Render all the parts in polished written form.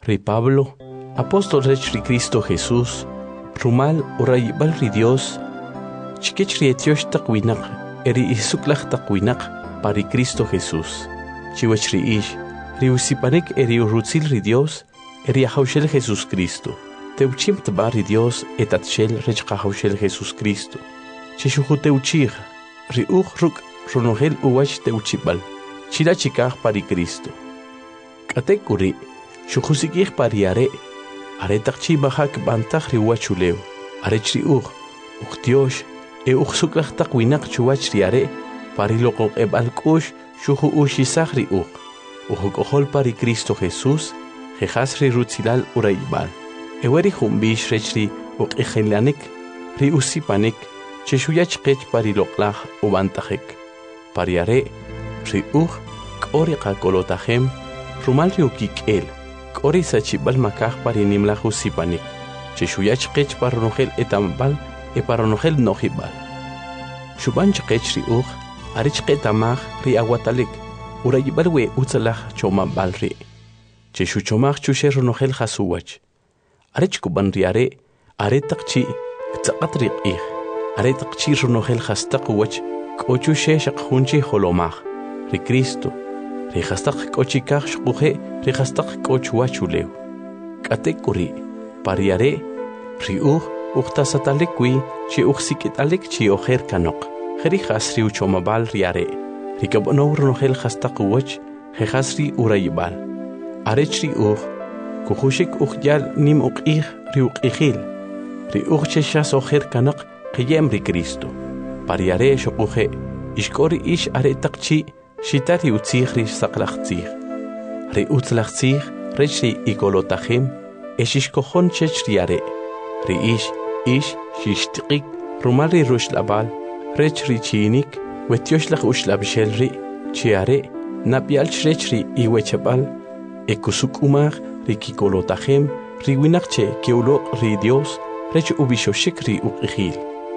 Ri Pablo, apóstol rech ri Cristo Jesús, rumal urayibal ri Dios, chikech ri etiosh taqwinak, eri isuklach taqwinak, pari Cristo Jesús. Chiwech ri ish, ri usipanik eri urutzil ri Dios, eri ahaushel Jesús Cristo. Teuchim tba ri Dios etatshel rech ahaushel Jesús Cristo. Chishuhu teuchig, ri ruk runogel uwach teuchibal, chila chikaj pari Cristo. Katekuri, shuhusikij pari are takchi bahak bantaj ri uwachuleu, are chri Dios, suklach takwinak chuwach ri are, pari lokok ebalkush, shuhu ushisaj ri Uhukohol pari Cristo Jesús, jejas ri rutzilal uraibal. Eweri humbish rechri ejelanik, ri usipanik, cheshuyach kech pari loklaj ubantajek. Pari are, ri kori kakolotajem, rumal ri ukikel, kori sachibal makaj pari nimlaj usipanik, cheshuyach kech paronogel etambal, paronogel nojibal. Shubanch kech ri arich ketamaj ri aguatalik, urayibal we utzalaj chomabal ri. Cheshu chomaj chushe ronogel jasuwach. Arech kuban riare, are takchi, ktsakat riqih, are takchi ronogel jastak wach, kochu sheshak hunchi holomach, ri Cristo, ri jastak kochikach shkuhe, ri jastak kochu wachulew. Katekuri, pariare, ri uktasatalikwi, chi uksikitalik chi oher kanok, heri jasri uchomabal riare, ri kabono ronogel jastak wach, hejasri urayibal. Arech ri kuhushik yal nim ri uqihil, ri cheshas oher kanak qiyem ri Cristo. Pariare shokuhe, ishkori ish are takchi, shitari utzih ri saklachtzih. Ri utzlachtzih, rech ri ikolotajem, ishkohon chech riare. Ri ish shishtikik, rumari rushlabal, rech ri chinik, wetioslach ushlabshel ri, chiare, napial chrech ri iwechabal, ekusuk umar, Rikikolotajem, riwinakche keulo ri Dios, rech ubishoshik ri uqihil.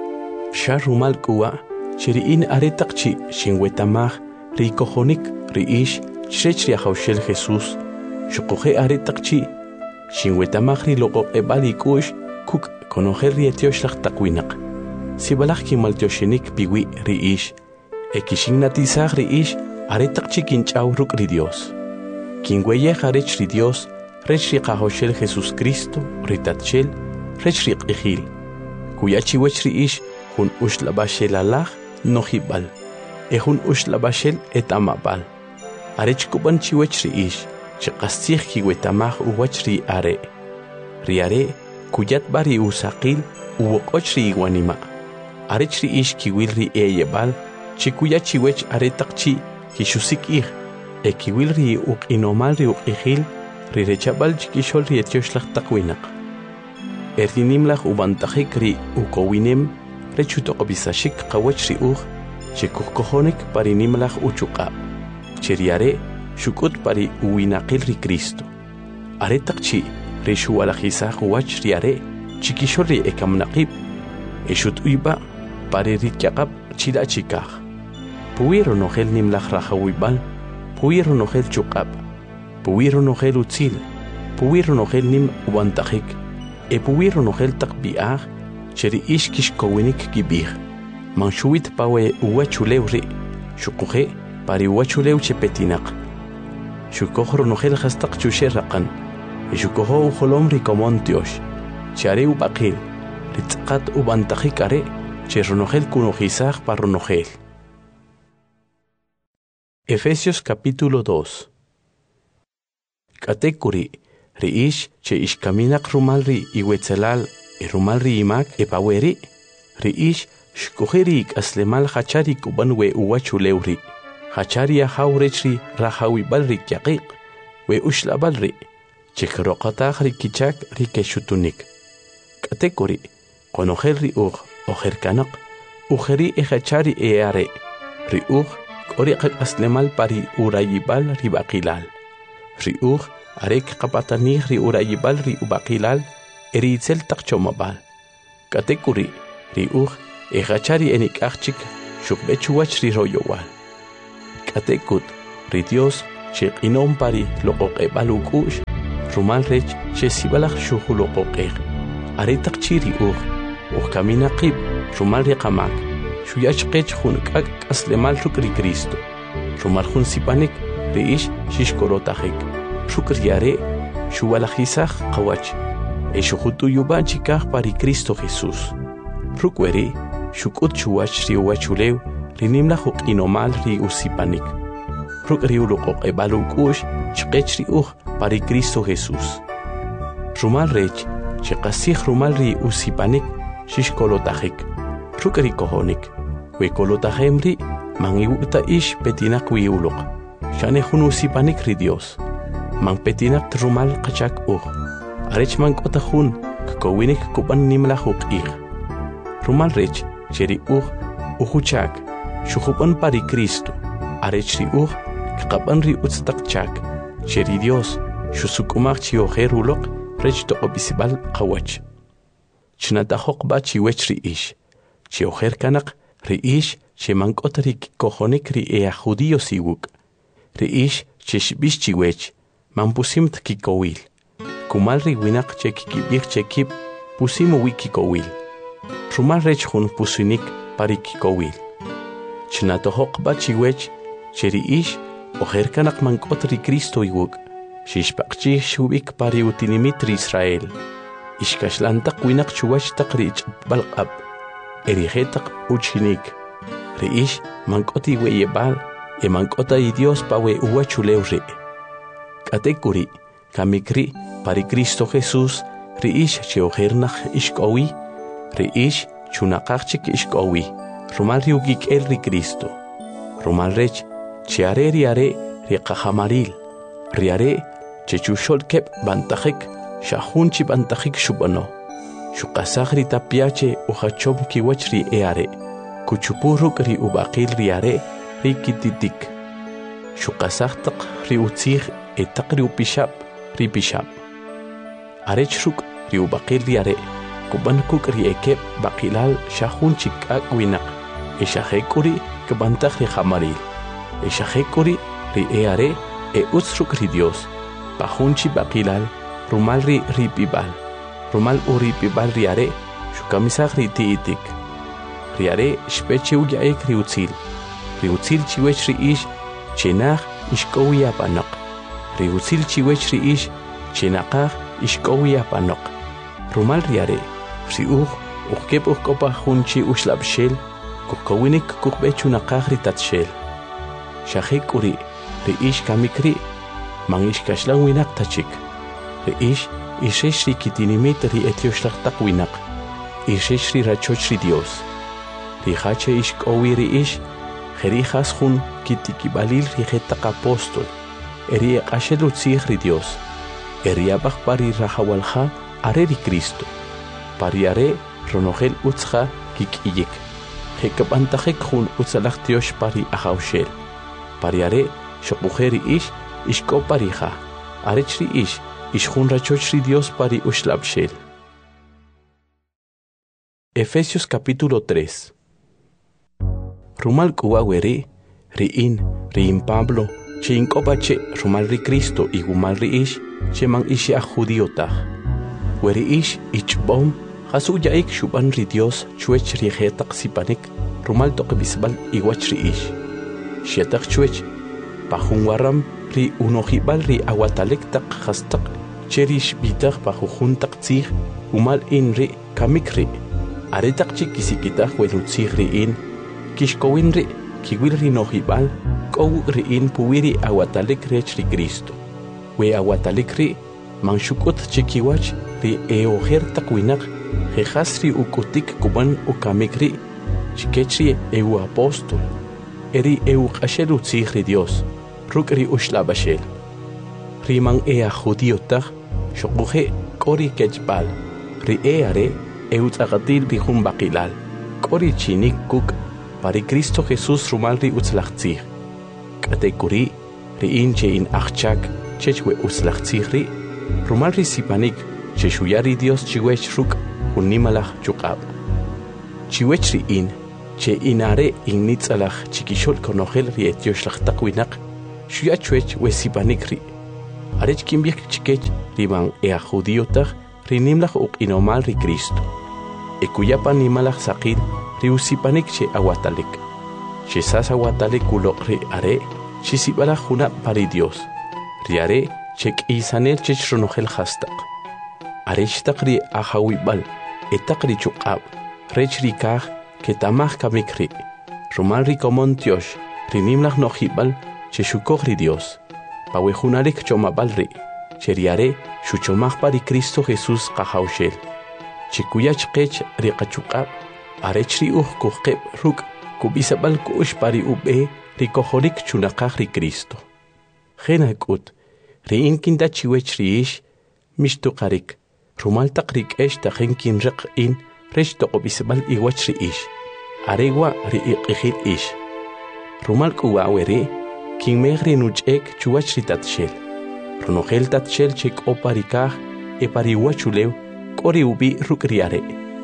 Sharumal kuwa, chiriin aretakchi, shinwetamaj, rikohonik, ri ish, chrech ri ahaushel Jesús, shukoje aretakchi, shinwetamaj ri loqo ebalikush, kuk konojer ri etioshach takwinak. Sibalaj kimaltioshinik piwi ri ish, ekishignatizaj ri ish, aretakchi kinchaw ruk ri Dios. Kinweye harech ri Dios, rech ri qahoshel Jesús Cristo, ritatchel, rech ri qihil. Kuyachi wech ri ish, hun ushlabashel alaj, nohibal. Hun ushlabashel etamabal. Arech kuban chiwech ri ish, chiqastih kiwetamaj uwach ri are. Ri are, kuyat bari usaqil, uwokoch ri iwanima. Arech ri ish kiwil ri eyebal, chikuyachi wech are takchi, kishusik ih, ekiwil ri inomal ri uqihil, ri rechabal chikishol ri etioslach takwinak. Erdinimlach ubantajik ri ukowinem, rechutokobisashik qawach ri chikukohonik pari nimlach uchuqa. Cheriare, shukut pari uwinaqil ri Cristo. Are takchi, ri shuwalajisaj uwach ri are, chikishol ri ekamnaqib. Eshut uyba, pari ri kyaqab chila chikaj. Puwiro nogel nimlach rajawibal, puwiro nogel chuqab. Puwiro nogel utzil, puwiro nogel nim ubantajik, puwiro nogel takbiaj, cheri ishkish kowinik gibij. Manshuit pawe uwachulew ri, shukuhe pari uwachulew chepetinak. Shukohro nogel hastak chushe raqan, shukoho uholom ri komontiosh, chare ubaqil, ritzqat ubantajik are, chero nogel kunojizaj parro nogel. Efesios capítulo 2. Katekuri, ri ish, che ishkaminak rumal ri iwetzelal, rumal ri imak epaweri, ri ish, shkuheri aslemal hachari kuban we uwachulew ri, hachari ahaurech ri rahawibal ri kyaqiq, we ushlabal ri, chekroqataj ri kichak ri keshutunik. Katekuri, konogel ri ojerkanak, ujeri ehachari eare, ri koriqak aslemal pari urayibal ri baqilal. Ri arek qapatanij ri urayibal ri ubaqilal, eritzel taqchomabal. Katekuri, ri ehachari enikachik, shukbechuwach ri royowal. Katekut, ri Dios, chiqinon pari loqoqebal ukush, rumal rech che sibalach shuhulo qoqeq aretaq chiri camina qib rumal riqamak shuyach qech hunkak aslemal shukri Cristo rumal hun sipanik reish shishkorotajik shukriare shuwalajisaj qawach eshuhutu yubanchikaj pari Cristo Jesús rukweri shukut chuwach riuwachulew rinimla huqinomal riusipanik rukriuluqoq ebalukush chqech riuj pari Cristo Jesús rumal rech chiqasij rumal riusipanik shishkolotajik rukri kohonik wekolotajemri mangiwuta ish petinak wiuluq shane hunusipanik ri Dios man petinak rumal qachak arech man kotahun kowinik kuban nimla huqij rumal rech cheri uhuchak shuhupan pari Cristo arech ri qaban ri utstakchak cheri Dios shusukumach chiojeruloq rech toqobisibal qawach chnatahoq ba chiwech ri ish chiojer kanak ri ish chemankotrik kohonik ri judío siwuk ri ish cheshbish chiwech mampusimt kikowil kumal ri winak chekikibik chekip pusimo wikikowil rumal rech hun pusinik pari kikowil chnatahoq ba chiwech cheri ish ojer kanak mankotri Cristo iwuk shishpaqchi shubik pari utinimitri Israel ishkashlantaq winak chuwach taqri balqab erijetaq uchinik reish mankoti weyebal mankota y Dios pawe uwachulewre katekuri kamikri pari Cristo Jesús reish cheojernaq ishkowi reish chunaqaqchik ishkowi rumal riugik ri Cristo rumal rech chiare riare riqahamaril riare chechusholkep bantajik shahunchi bantajik shubano shuqasagri tapiache uhachom kiwachri eare kuchupuruk ri ubaqil riare ri kititik shuqasagtaq ri utzig etaqri upishap ri pishap arechruk ri ubaqil riare kubankuk ri ekep baqilal shahunchi kakwinaq eshahekuri kabantaj ri hamaril eshahekuri ri eare utzruk ri Dios pajunchi baqilal rumal ri pibal rumal uri pibal riare shukamisag ri tiitik riare shpeche uyaek ri utzil chiwech ri ish chenaj ishkowi apanaq ri utzil chiwech ri ish chenaqaj ishkowi apanaq rumal riare ri ujkep ujkopa junchi ushlabshel kukowinik kukbechunaqaj ri tatshel shahek uri ri ish kamikri man ishkashlan winak tachik ri ish ishesh ri kitinimit ri etioshlaqtaq winak ishesh ri rachoch ri Dios ri hache ishkowi ri ish jerijas jun kitikibalil ri jetaq apóstol eri eqashel utzij ri Dios eri abaj pari rajawalja are ri Cristo pari are ronojel utzja kik'iyik jekabantajik jun utzalaj tiosh pari ajawshel pari are shoquje ri ish ishko parija arech ri ish ishjun rachoch ri Dios pari ushlabshel. Efesios capítulo 3. Rumal kuwaweri riin Pablo che inkopache rumal ri Cristo y gumal ri ish che man ishi a judíotaj weri ish ichbom hasu yaik shuban ri Dios chuech ri jetaq sipanik rumal toqbisbal iwach ri ish shetaq chuech pajun waram ri unojibal ri awatalek taq hastaq cherish bitaq pajujuntaq tzij umal in ri kamikri aretaq chikisikitaq welutzij ri in kishkowin ri kiwil ri nojibal kow ri in puwiri awatalek rech ri Cristo we awatalek ri manshukut chikiwach ri eojer taq winaq jejas ri ukutik kuban ukamikri chikechri eu apóstol eri eu qashel utzij ri Dios ruk ri ushlabashel riman ea judíotaq shoquje kori kechbal ri eare eu tzaqatil ri jun baqilal kori chinik kuk pari Cristo Jesús rumal ri utzlaqtzij k'atekuri ri in che in achchak chechwe utzlaqtzij ri rumal ri sipanik che shuyari Dios chiwech ruk unimalaj chuqab chiwech ri in che inare in nitzalaj chikishol konojel ri etiosh laqtaq winaq shuyachwech we sipanik ri Arech kimbik chikech riban ea judíotag rinimlach uqinomal ri Cristo. Ekuyapa nimalach saqil riusipanik che aguatalik. Che sas aguatalik kulok ri are chisibalach junap pari Dios. Riare chek isanel chech ronogel hastaq. Arechtaq ri ahawibal etaq ri chuqab rech ri kaj ketamaj kamikri. Rumal ri komontiosh rinimlach nojibal che shukoj ri Dios. Pawejunarek chomabal ri cheriare shuchomaj pari Cristo Jesús qahawshel. Chikuyach qech ri qachuqab arech ri kuqeb ruk kubisabal kush pari ube ri kojorik chunaqaj ri Cristo. Jena kut ri inkinda chiwech ri ish mishtuqarik rumal taqrik esh taqinkin riq in rech toqobisabal iwach ri ish arewa ri iqijil ish rumal kuwaweri kin megri nuchek chuwach ri tatshel runogel tatshel chek oparikaj epariwachulew kori ubi rukriare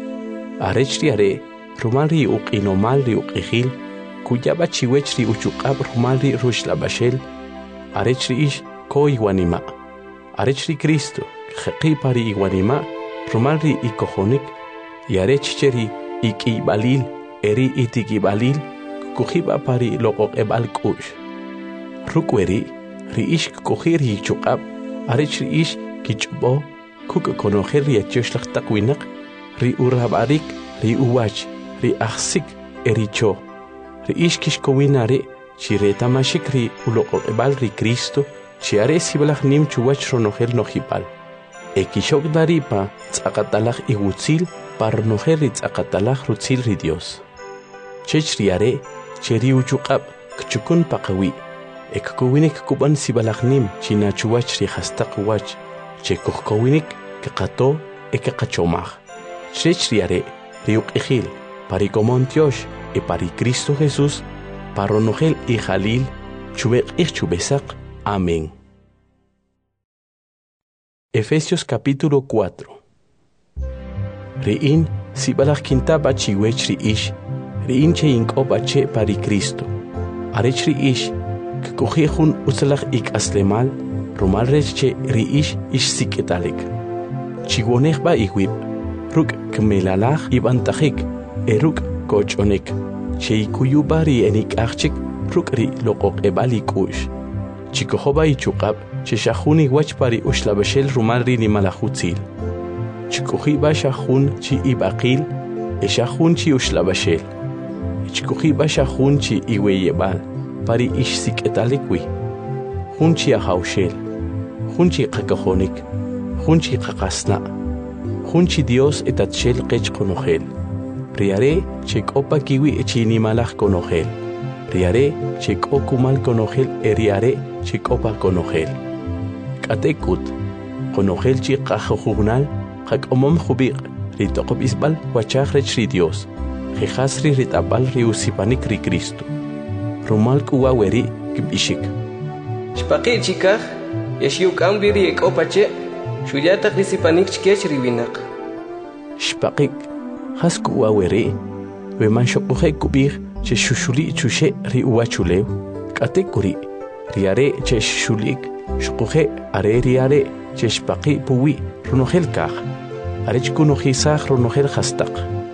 arech riare rumal ri uqinomal ri uqijil kuyaba chiwech ri uchuqab rumal ri rushlabashel arech ri ish ko iwanima arech ri Cristo Jeqi pari iguanima, rumalri y cojonik, y arechcheri y kibalil, eri y tikibalil, kujiba pari loqoq ebal kush. Rukweri, riish kujir y chukab, arech riish kichbo, kuk konojer y echoshlak takwinak, ri urabarik, ri uwach, ri ahsik, ericho. Riish kishkowinare, chireta mashik ri uloqoq ebal ri Cristo, chiare sibalach nim chuwach ronogel nojibal. Ekishok daripa tzakatalach igutzil parnojer tzakatalach rutzil ri Dios. Chech riare, cheri uchuqab kchukun paqawi. Ekkuwinik kuban sibalach nim chinachuwach ri hastaq wach. Chekukkuwinik kekato ekekachomach. Chech riare, riuk ijil, parikomontiosh e pari Cristo Jesús, paronogel y jalil, chubek chubesaq. Amén. Efesios capítulo 4. Riin sibalach kintaba chiwech riish, riin che inkoba che pari Cristo. Arech riish, kukujihun usalach ik aslemal, rumal rech che riish ish siketalik. Chiwonech ba iwib, ruk kmelalach ibantajik, eruk kochonek, che ikuyuba ri enik achik, ruk ri loqok ebalik ush. Chikohoba ichukab, che shahuni wach pari ushlabashel rumal ri ni malahutzil. Chikohiba shahun chi ibaqil, e shahun chi ushlabashel. Chikohiba shahun chi iweyebal, pari ish siketalikwi. Hun chi ahaushel, hun chi kakahonik, hun chi kakasna, hun chi Dios etatshel kech konogel. Riare chek opa kiwi echi ni malach konogel. Riare chek okumal konogel eriare chek opa konogel. Katekut konogel chi qajugnal qak omom khubiq ritoqob isbal wachaj rech ri Dios. Jehasri ritabal ri usipanik ri Cristo. Rumal kuwaweri kibishik. Shpaqi chikaj yashiuk ambiri ekopache shuyata risipanik chkech riwinak. Shpaqik has kuwaweri weman shokuje kubir che shushuli chushe ri uwachulew. Katekuri riare che shulik shukuje are riare che shpaqi puwi runogel kaj. Arech kunojisaj runogel hastaq.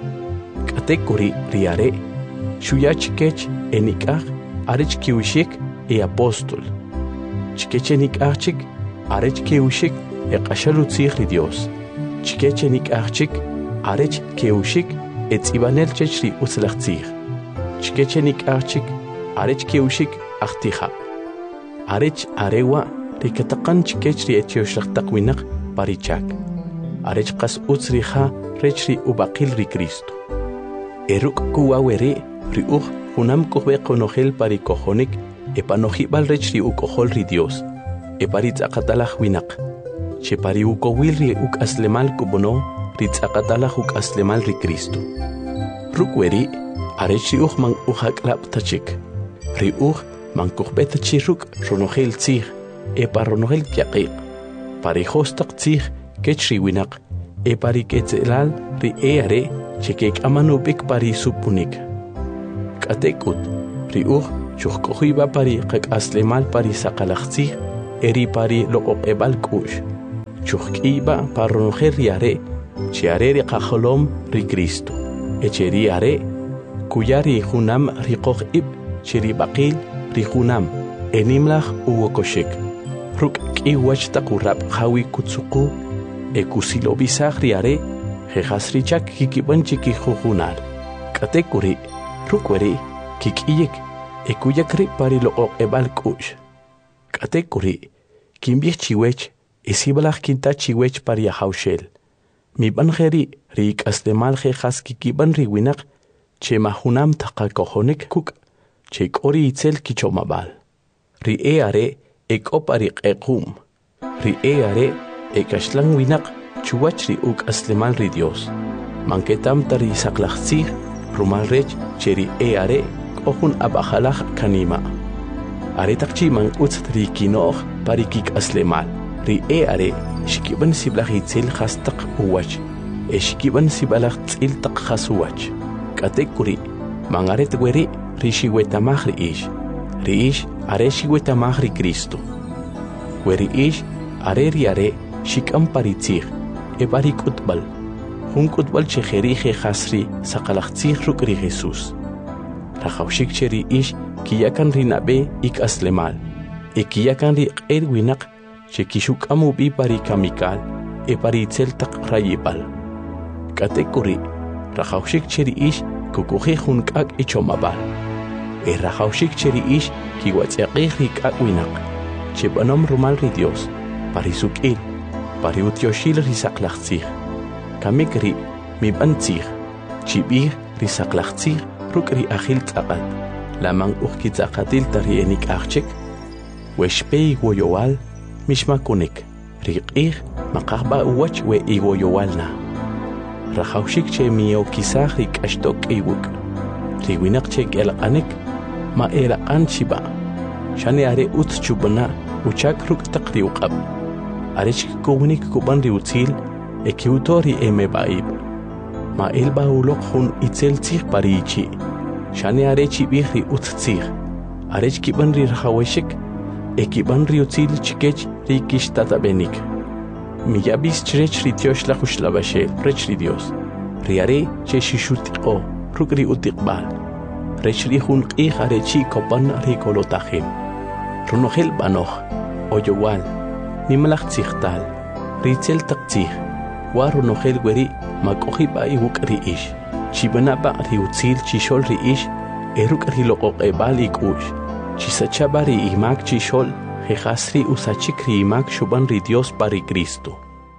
Katekuri riare shuyach kech enikaj arech kiwishik e apóstol. Chikechenik achik arech kiwishik e qashalutzig ri Dios. Chikechenik achik arech kiwishik e tzibanel chechri utzlachtzig. Chikechenik achik arech kiwishik achtija. Arech arewa rikataqan chikechri etioshlaqtaqwinak parichak. Arech qas utzriha rechri ubaqil ri Cristo. Eruk kuwaweri riuj junam kohbe konogel pari kojonik e panojibal rechri ukojol ri Dios. E paritz akatalaj winak. Che pari ukowil ri uk aslemal kubono ritz akatalaj uk aslemal ri Cristo. Rukweri arechri uj man ujaklap tachik. Ri uj man kohbe tachiruk ronogel tzig e paronogel kiaqiq. Pari hostaq tzig kechri winak e pari ketzelal ri eare chekek amanubik pari supunik. Katekut, riuj chukkohiba pari qak aslemal pari saqalachtzig, eri pari loqoqebal k'u'x chujk'iba parronojel riare chiare ri qajolom ri Cristo echeri are kuyari junam riqoj ib chiri baqil ri junam enimlaj uwokoshek ruk k'iwach taqurab qawi kutsuqu ekusilobisaj riare jejas richak kikiban chiki jujunal k'atekuri rukweri kik'iyek ekuyakri pari loqoqebal k'u'x k'atekuri kimbij chiwech isibalaj kinta chiwech pari yajawxel miban jeri ri k'aslemal jejas kikiban ri winaq che majunam taqakojonik kuk che k'ori itzel kichomabal ri are ek'o pari q'equm ri are ekaxlan winaq chuwach ri uk'aslemal ri Dios manketam tari saqlajtzij rumal rech che ri are k'ojun ab'ajalaj kanima are taqchi man utz ri kinoj pari kik'aslemal ri are xikiban siblaj itzel jastaq uwach xikiban sibalaj tz'il taq jasuwach k'atekuri man aret weri ri xiwetamaj ri ix are xiwetamaj ri Cristo weri ix are ri are xik'am pari tzij pari k'utb'al jun k'utb'al che jeri jejas ri saqalajtzij ruk' ri Jesús rajawxik che ri ix kiyakan ri nab'e ik'aslemal kiyakan ri q'er winaq che kixuk'am ub'i pari kamikal pari itzel taq rayib'al k'atekuri rajawxik che ri ix kukujij jun k'ak' ichomab'al rajawxik che ri ix kiwatz'yaq'ij ri k'ak' winaq che b'anom rumal ri Dios pari suk'il pari utyoxil ri saqlajtzij kamik ri mib'an tzij chib'ij ri saqlajtzij ruk' ri ajil tz'aqat laman uj kitz'aqatil ta ri enik'ajchik wexpe iwoyowal mixmakunik ri q'ij maqajb'a uwach we iwoyowalna rajawxik che miyokisaj ri k'axtok k'iwuk ri winaq che k'elaq'anik ma eraq'an chib'a xani are utz chub'na uchak ruk' taq ri uq'ab' are chikikownik kub'an ri utzil kiwto ri emeb'a'ib ma elb'a uloq jun itzel tzij pari ichi' xani are chib'ij ri utz tzij are chkib'an ri rajawexik kib'an ri utzil chikech ri kixtatab'enik miyab'is chirech ri tyoxlaj uxlab'axel rech ri Dios ri are che xixut'iq'o ruk' ri utiqb'al rech ri jun q'ij are chi kopan ri kolotajim runojel b'anoj oyowal nimalaj tzijtal ri itzel taq tzij wa runojel weri mak'ojib'a iwuk' ri ix chib'anab'a ri utzil chixol ri ix ruk' ri loqoqeb'al ik'u'x chisachaba ri imak chixol jejas ri usachik ri imak xub'an ri Dios pari Cristo.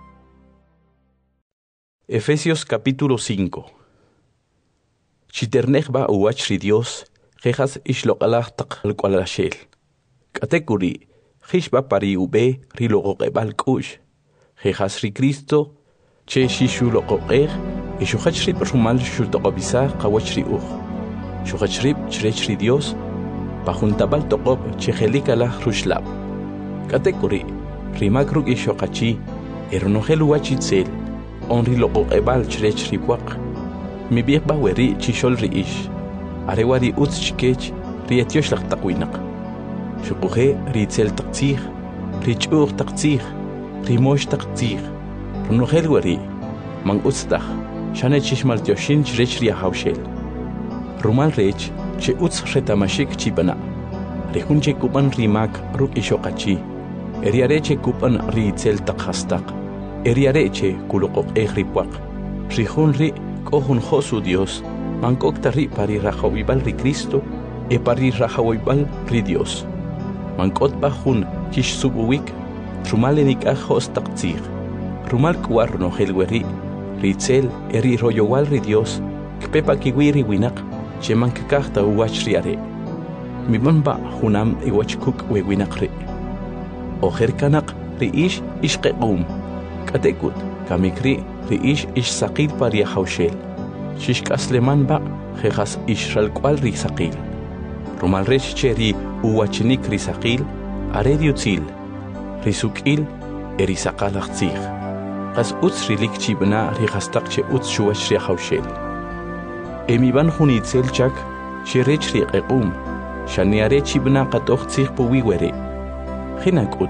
Efesios capítulo 5. Chiternejba uwach ri Dios jejas ixloq'alaj taq alk'walaxel k'atekuri jixba pari ube ri loqoqeb'al k'u'x jejas ri Cristo che xixuloqoqej ixujach rib' rumal xutoqobisaj qawach ri uj xujach rib' chirech ri Dios pajuntab'al toqob che jelikalaj ruxlab' k'atekuri rimak ruk' ixoqachi runojel uwach itzel on ri loqoqeb'al chirech ri puaq mib'ijb'a weri chixol ri ix are wa ri utz chikech ri etyoxlaj taq winaq xuquje ri itzel taq tzij ri ch'u'j taq tzij ri mox taq tzij runojel weri man utz taj xane chixmaltyoxin chirech ri ajawxel rumal rech che utz retamaxik chib'ana ri jun che kub'an ri mak ruk' ixoqachi eri are che kub'an ri itzel taq jastaq eri are che kuloqoq'ej ri puaq ri jun ri k'o jun jo'su Dios man k'okta ri pari rajawib'al ri Cristo pari rajawib'al ri Dios man k'otb'a jun kixsub'uwik rumal enik'aj jo's taq tzij rumal k'uwa runojel weri ri itzel eri royowal ri Dios kpepa kiwi ri winaq che man kakajta uwach ri are mib'anb'a junam iwach kuk' we winaq ri ojer kanaq ri ix ixqeq'um k'atekut kamik ri ix ixsaqil pari ajawxel xixk'aslemanb'a jejas ixralk'wal ri saqil rumal rech che ri uwachinik ri saqil are ri utzil ri suk'il eri saqalaj tzij qas utz rilik chib'na ri jastaq che utz xuwach ri ajawxel mib'an jun itzel chak xirech ri q'eq'um xani are chib'na qat'oj tzij puwi weri jina k'ut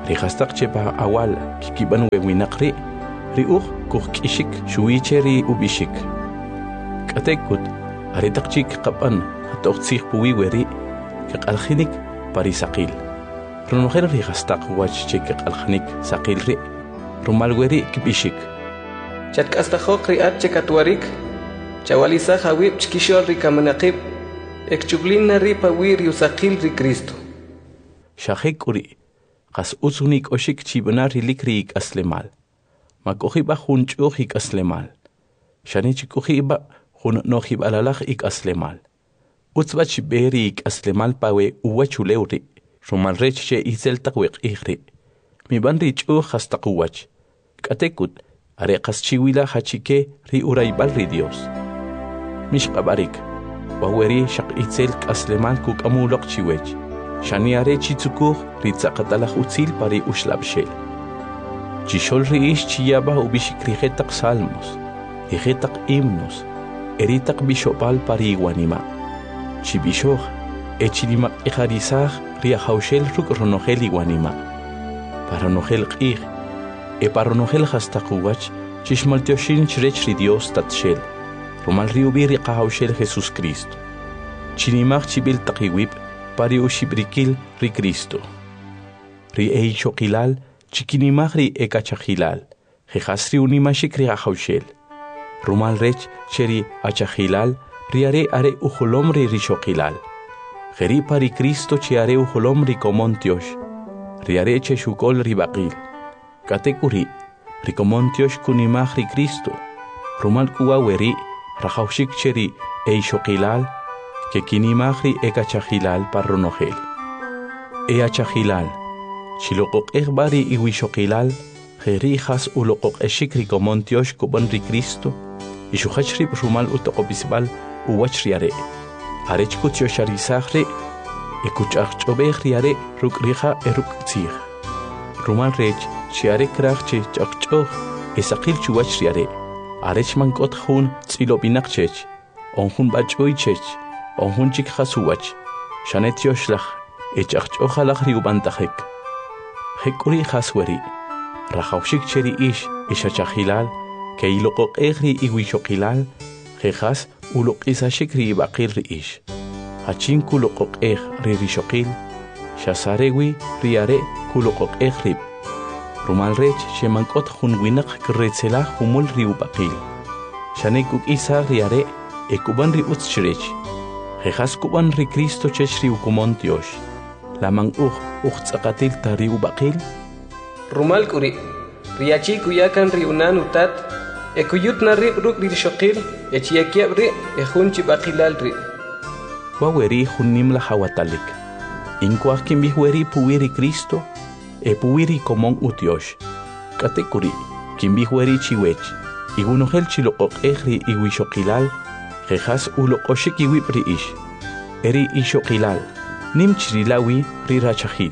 rihastaq chepa awal kikiban wewinaqri riuq kuqk'ishik shuwicheri ubishik k'atekut aritaq chik qapan hatoqtsij puwi weri kiq'aljinik parisaqil runojel rihastaq wach chekiq'aljanik saqil ri rumal weri kib'ishik chatk'astajoq ri'at chekatwarik chawalisaj awib' chkixol rikamanaqib ekchublina ri pawi riusaqil ri Cristo xajek uri qas utzunik oshik chib'ana rilik ri ik'aslemal mak'ujiba jun ch'uj ik'aslemal xani chik'ujiba jun nojib'alalaj ik'aslemal utzba chib'eri ik'aslemal pawe uwachulew ri rumal rech che itzel taq weq'ij ri miban ri ch'uj qastaq uwach k'atekut are qas chiwila hachike ri uraybal ri Dios mishq'ab'arik waweri xaq itzel k'aslemal kuk'amuloq chiwech xani are chitzukuj ri tzaqatalaj utzil pari uxlab'xel chixol ri'ix chiyaba ubixik rijetaq salmos rijetaq himnos eritaq bixopal pari iwanima chibixoj echinimaq ijarisaj riajawxel ruk' ronojel iwanima paronojel q'ij paronojel hastaq uwach chixmaltioxin chirech ri Dios tatxel rumal riubi riqajawxel Jesús Cristo chinimaj chibil taq iwib' pari uxibrikil ri Cristo ri eichoqilal chikinimaj ri ekachajilal jejas ri unimashik riqajawxel rumal rech cheri achajilal riare are ujolom ri rixoqilal jeri pari Cristo chiare ujolom ri komontiox riare chexukol ribaqil katekuri rikomontiox kunimaj ri Cristo rumal kuwa weri rajawxik cheri eichoqilal que kinimaj ri ekachajilal parronojel achajilal chiloqoq'ej bari iwixoqilal jerijas uloqoq'exik ri komontiox kuban ri Cristo ixujach rib rumal utoqopisbal uwach riare arech kutioxarisaj ri ekuch'ajch'ob'ej riare ruk' rija ruk' tzij rumal rech chiare kraj che ch'aqch'oj esaqil chuwach riare arech mank'ot jun tz'ilob'inaq chech onjun b'ach'uy chech onjun chik jasuwach xanetioxlaj ech'aqch'ojalaj riub'antajek jek'uri jasweri rajawxik cheri ix ixachajilal que iloqoq'ej ri iwixoqilal jejas uloq'isaxik ri ib'aqil ri ix hachin kuloqoq'ej ri rixoqil xasarewi riare kuloqoq'ej rib rumal rech xemank'ot jun winaq kirretzelaj jumul ri ub'aqil xanek uk'isaj riare ekuban ri utz chirech jejas kuban ri Cristo chech ri ukomontiox laman tz'aqatil ta ri ub'aqil rumal k'uri riachi kuyakan ri unan utat ekuyut na rib ruk' ri rixoqil echiyakyab' ri ejun chib'aqilal ri waweri jun nimla hawatalik inkuaj kinb'ij weri puwi ri Cristo puwi ri komon utiox k'atekuri kinb'ij weri chiwech igunojel chiloqoq'ej ri iwixoqilal jejas uloq'oxik iwib' ri ix eri ixoqilal nim chirilawi ri rachajil.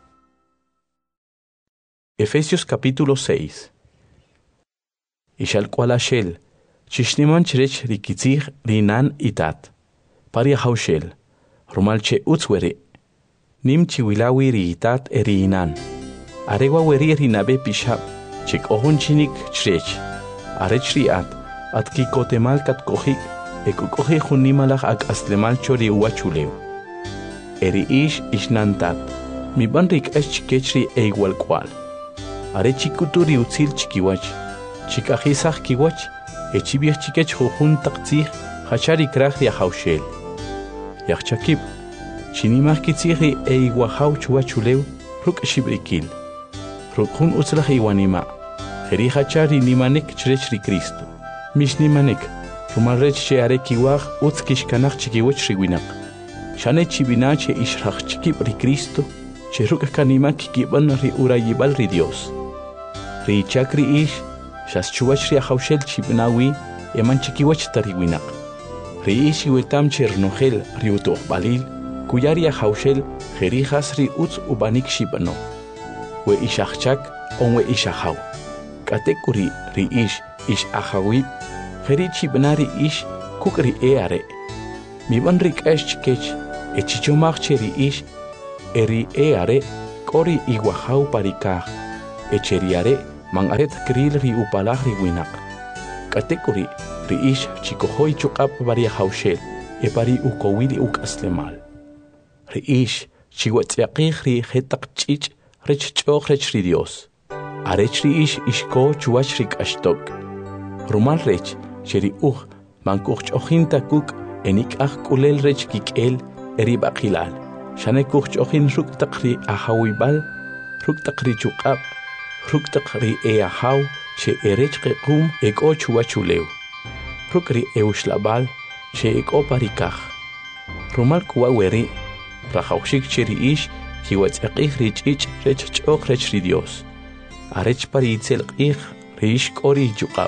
Efesios capítulo 6. Ixalq'walaxel chixniman chirech rikitzij rinan itat pariajawxel rumal che utz weri nim chiwilawi ri itat eri inan arewa weri rinabe pixab chek'ojun chinik chirech arech ri'at at kikotemal katk'ojik ekuk'ojij jun nimalaj ak'aslemal chori uwachulew eri ix ixnantat miban rik'ax chikech ri eiwalk'wal are chikutu ri utzil chikiwach chik'ajisaj kiwach echib'ij chikech jujun taq tzij jachari kraj riajawxel yajchakib chinimaj kitzij ri eiwajaw chuwachulew ruk' xibrikil ruk' jun utzlaj iwanima jeri jachari nimanek chirech ri Cristo mixnimanek rumal rech che are kiwaj utz kixkanaj chikiwach ri winaq xane chib'ina che ixraj chikib' ri Cristo che ruk' kanimak kikib'an ri urayib'al ri Dios ri ichak ri ix xas chuwach riajawxel chib'nawi eman chikiwach ta ri winaq ri ix iwetam che rnojel ri utoqb'alil kuya riajawxel jerijas ri utz ub'anik xib'ano we ixajchak on we ixajaw k'atekuri ri ix ixajawib jeri chib'na ri ix kuk' ri are miban rik'ax chikech echichomaj che ri ix eri are kori iwahau parikah. Echeriare man aret kril ri upalah ri winak. Katekuri ri ish chikohoi chukap varia haushel. E pari ukowili ukaslemal. Ri ish chiwatziaqih ri hetak chich rech choch rech ri Dios. Arech ri ish ishko chuach ri kashtok. Rumal rech sheri mankuch ochinta kuk enik kulel rech kikel eri bakilal. Shane kuch ochin ruk takri ahawibal, ruk takri chukab, ruk takri ahaw she erech kum eko chuachuleu. Ruk ri eushlabal she eko parikah. Rumal kuwa weri rahawshik cheri ish kiwatziaqih ri chich rech choch rech ri Dios. Arech pari itzelqih ri ish kori chukab.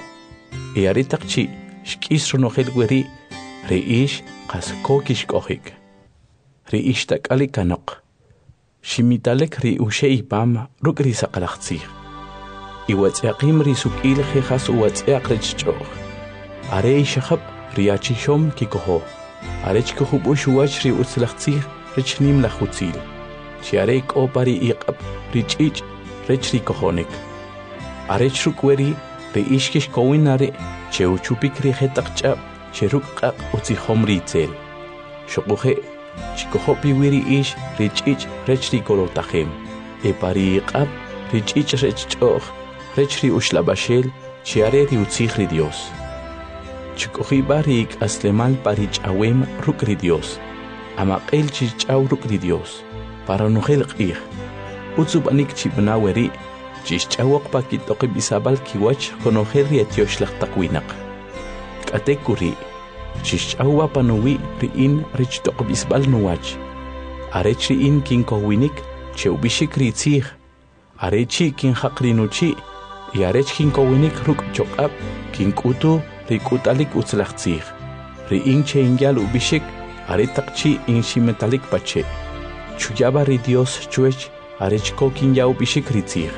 E aritakchi shkis ronogel weri ri ish qas kokish kohik. Ri ish takali kanok. Shimitalek ri ushe ipam ruk ri saqalaxtzih. Iwatziaqim ri sukil jehas uwatziaq rech choch. Are ishahab ri achishom kikoho. Arech kohub ushuach ri utzlaxtzih rech nim lachutzil. Chiare ko pari iqab ri chich rech ri kohonik. Arech ruk weri ri ishkish kowinare cheuchupik ri jetaqchab cheruk qaq utzihom ri tzel. Shoquhe chikohopi wiri ish ri chich rech ri kolotahem. E pari iqab ri chich rech choch rech ri ushlabashel chiare ri utzih ri Dios. Chikohi bari ik aslemal pari chawem ruk ri Dios. Amaqel chichaw ruk ri Dios. Para nugel qih. Utzubanik chibna weri chichawak pakitoqi bisabal kiwach konogel ri etiosh laqtaqwinak. Katekuri chichawa panuwi riin rich toq bisbal nuwach. Arech riin kin kowinik cheubishik ri tzih. Arechi kin haqrinuchi y arech kin kowinik ruk chokab kin kutu ri kutalik utzlaxtzih. Riin cheingyal ubishik aretaqchi in shimetalik pache. Chuyaba ri Dios chuech arech ko kin yau bishik ri tzih.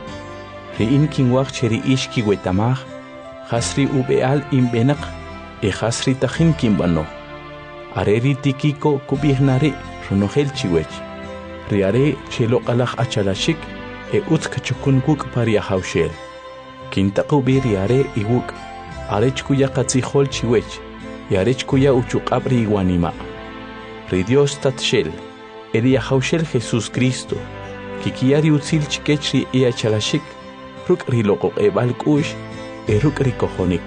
Riin kin wach cheri ish ki wetamah hasri ubeal imbenak e hasri tajin kimbano. Areri tikiko kubihnari runogel chiwech. Riare chelo qalach achalashik e utsk chukun kuk paria haushel. Kintaku biriare iwuk. Arech kuya katzihol chiwech. Yarech kuya uchuqabri iwanima. Ri Dios tatshel. Eri haushel Jesus Cristo. Kikiari utzil chikechri e achalashik. Ruk ri loqo ebal kush. E ruk ri kohonik.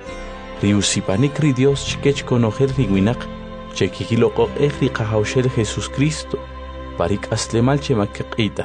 Ri usipanik ri Dios chikech konogel ri winak. Chekikiloko ri qahaushel Jesus Cristo. Parik aslemal chemakqitah.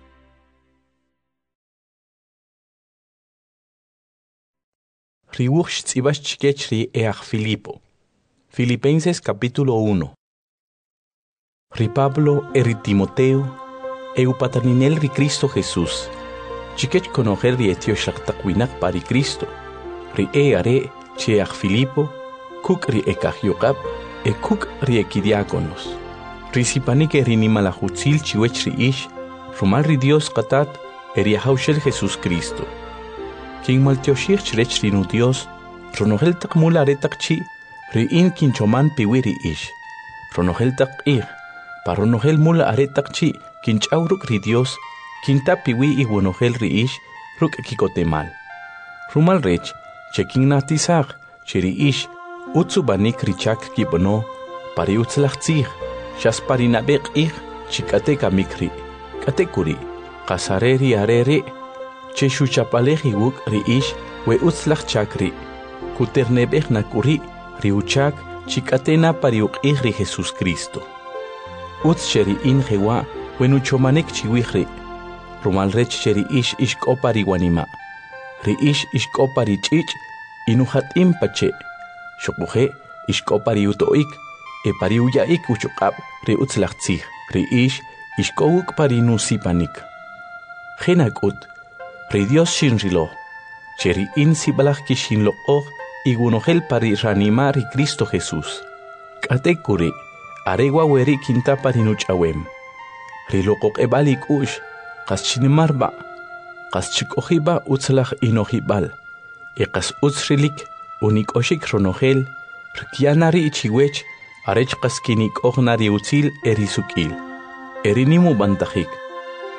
Riwuch tzibas chikech ri each Filipo. Filipenses capítulo 1. Ri Pablo eri Timoteo. Eupataninel ri Cristo Jesús. Chikech konoger ri etiosh laqtaqwinak pari Cristo. Ri are cheach Filipo. Kuk ri ekajyokab. E kuk ri ekidiáconos. Ri sipanik eri nimalahutzil chiwech ri ish. Rumal ri Dios qatat eri haushel Jesus Cristo. Kin maltioshir chrech ri nu Dios. Ronogel taqmul aretaqchi. Ri in kin choman piwiri ish. Ronogel taqir. Paronogel mul aretaqchi. Kin chauruk ri Dios. Kinta piwi iwonogel ri ish. Ruk kikotemal. Rumal rech. Chekin natisag. Cheri ish. Utsubanik richak kibono. Pari utzlachtzig. Shas parinabek ig. Chikateka mikri. Katekuri. Kasareri arere. Cheshu chapaleji wuk ri ish. We utzlach chakri. Kuternebek nakuri. Ri uchak. Chikatena pariuk ig ri Jesus Cristo. Utz cheri in jewa. Wenuchomanek chiwihri. Rumal rech cheri ish ishkopari wanima. Ri ish ishkopari chich. Inuhat impache. Shokuhe ishkopari utoik. E pari uyaik uchukab. Ri utzlachtzig. Ri ish ishkowuk pari nusipanik. Genakut. Ri Dios shinrilo. Cheri in sibalach kishinlo og. Igunohel pari ranima ri Cristo Jesús. Katekuri. Aregua weri kinta pari nuchawem. Ri lokok ebalik ush. Kas chinimarba. Kas chikohiba utzlach inohibal. E kas utzrilik. Unik oshik ronogel. Rikianari ichiwech. Arech kaskinik ognari utzil erisukil. Erinimu bantajik.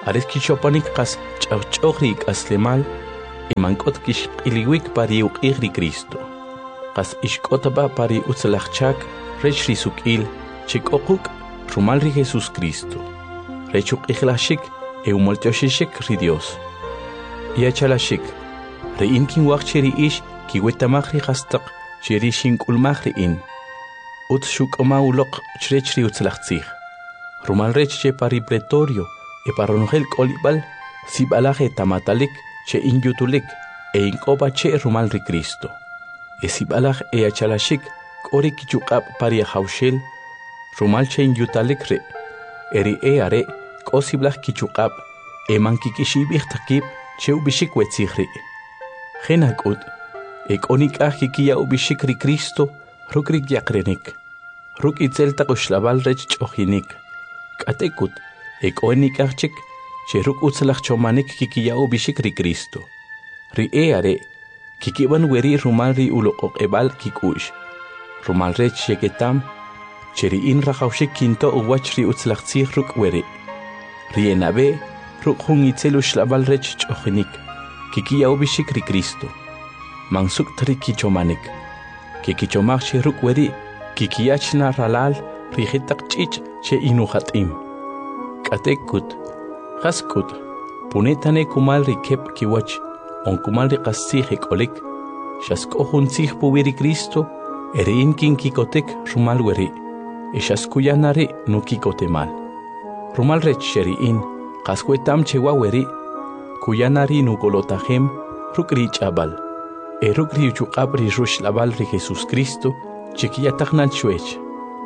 ares kichopanik qas ch'awch'oqrik aslemal imank'ot kixq'iliwik pari uq'ij ri Cristo qas ixk'otaba pari utzlajchak rech ri suk'il chik'oquk rumal ri Jesús Cristo rech uq'ijlajxik umoltioxixik ri Dios yachalashik ri'in kinwaq chi ri'ix kiwetamaj ri qastaq chi ri xink'ulmaj ri'in utz xuk'oma uloq chrech ri utzlajtzij rumal rech che pari pretorio paronojel k'olib'al sib'alaj tamatalik che inyutulik ink'oba che rumal ri Cristo sib'alaj yachalashik k'o ri kichuq'ab' pari ajawxel rumal che inyutalik ri' ri are k'o sib'laj kichuq'ab' man kik'ixib'ij taqib' che ub'ixik wetzij ri' jena k'ut k'o nik'aj kikiya'ub'ixik ri Cristo ruk' ri yaqrenik ruk' itzel taq uxlab'al rech ch'ojinik k'ate k'ut k'o nik'aj chik che ruk' utzlaj chomanik kikiya'ub'ixik ri Cristo ri are kikib'an weri rumal ri uloq'oq'eb'al kik'u'x rumal rech yeketam che ri'in rajawxik kinto' uwach ri utzlajtzij ruk' weri ri enab'e ruk' jun itzel uxlab'al rech ch'ojinik kikiya'ub'ixik ri Cristo mansukt ri kichomanik kikichomaj che ruk' weri kikiyachna ralal ri jitaq ch'ich' che inujat'im k'ate k'ut qas k'ut punetane kumal ri kep kiwach onkumal ri qas tzij k'olik xask'o jun tzij puwi ri Cristo ri'in kinkikotek rumal weri xaskuyana ri nukikotemal rumal rech xeri'in qas wetam che wa weri kuyana ri nukolotajem ruk' ri ch'ab'al ruk' ri uchuq'ab' ri ruxlab'al ri Jesús Cristo che kiyataqnal chwech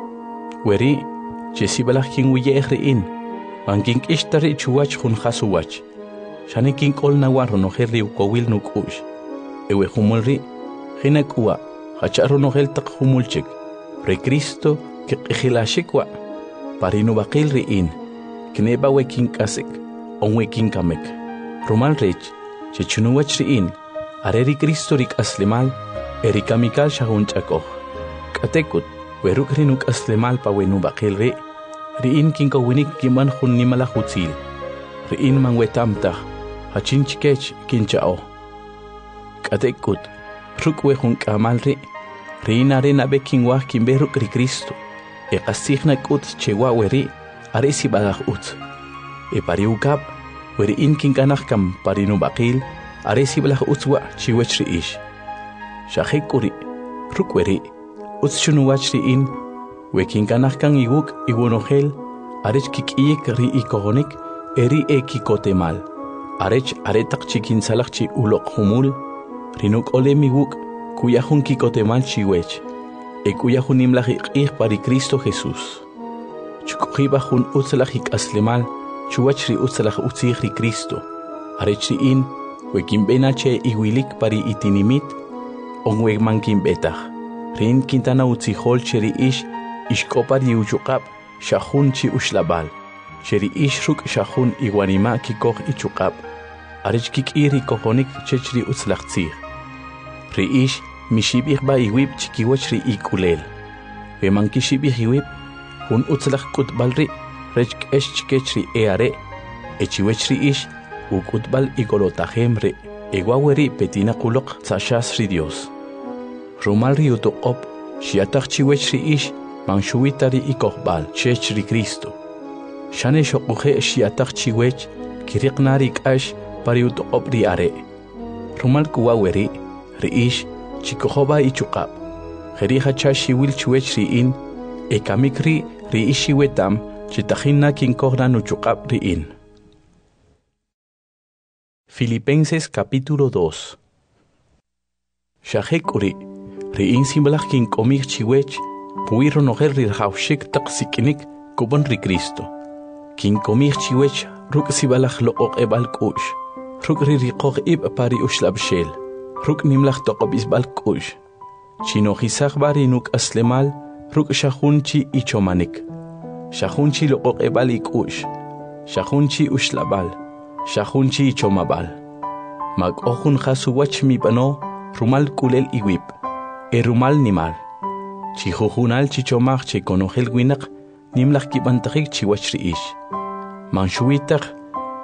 weri che sib'alaj kinwiye'ej ri'in man kink'ixta ri chuwach jun jas uwach xane kink'ol nawan ronojel ri ukowil nuk'u'x ewe jumul ri jena k'uwa jacha' ronojel taq jumulchik ri Cristo kiq'ijilaxik wa pari nubaqil ri'in kneba we kink'asik onwe kinkamek rumal rech che chunuwach ri'in are ri Cristo rik'aslemal ri kamikal xajun ch'ak'oj k'ate k'ut we ruk' ri nuk'aslemal pa we nubaqil ri' ri'in kinkowinik kinb'an jun nimalaj utzil ri'in man wetam taj jachin chikech kincha'oj k'ate k'ut ruk' we jun k'amal ri' ri'in are nab'e kinwaj kinb'ej ruk' ri Cristo qas tzijna k'ut che wa weri are sib'alaj utz pari ukab' we ri'in kink'anaj kam pari nub'aqil are sib'alaj utz wa chiwech ri'ix xajik k'u ri' ruk' weri utz chunuwach ri'in we kink'anaj kan iwuk' iwonojel arech kik'iyik ri ikojonik ri kikotemal arech are taq chikinsalaj chi uloq jumul ri nuk'olem iwuk' kuya jun kikotemal chiwech kuya jun nimlaj iq'ij pari Cristo Jesús chuk'ujiba jun utzlaj ik'aslemal chuwach ri utzlaj utzij ri Cristo arech ri'in we kinb'ena che iwilik pari itinimit onwe man kinb'etaj ri'in kintana utzijol che ri'ix ixk'opa ri uchuq'ab' xajun chi uxlab'al che ri'ix ruk' xajun iwanima' kikoj ichuq'ab' arech kik'iy ri kojonik chech ri utzlaj tzij ri'ix mixib'ij b'a iwib' chikiwach ri ik'ulel we man kixib'ij iwib' jun utzlaj k'utb'al ri' rech k'ex chikech ri are chiwech ri'ix uk'utb'al ikolotajem ri' wa weri petinaq uloq tza'xas ri Dios rumal ri utoq'ob' xyataj chiwech ri'ix man xuwita ri ikojb'al chech ri Cristo xane xoq'uje' xyataj chiwech kiriqna ri k'ax pari utoq'ob' ri are rumal kuwa weri ri'ix chikojoba ichuq'ab' jeri jacha xiwil chiwech ri'in kamik ri ri'ix xiwetam chitajinna kinkojna nuchuq'ab' ri'in. Filipenses capítulo 2. Xajek uri ri'in simbalaj kink'omij chiwech puwi ronojel ri rajawxik taq sik'inik kub'on ri Cristo kink'omij chiwech ruk' sibalaj loq'oq'eb'al k'u'x ruk' ri riqoj ib' pari uxlab'xel ruk' nimlaj toq'ob'isb'al k'u'x chinojisaj b'a ri nuk'aslemal ruk' xajun chi ichomanik xajun chi loq'oq'eb'al ik'u'x xajun chi uxlab'al xajun chi ichomab'al mak'o jun jas uwach mib'ano rumal k'ulel iwib' rumal nimal chijujunal chichomaj che konojel winaq nimlaj kib'antajik chiwach ri'ix man xuwitaj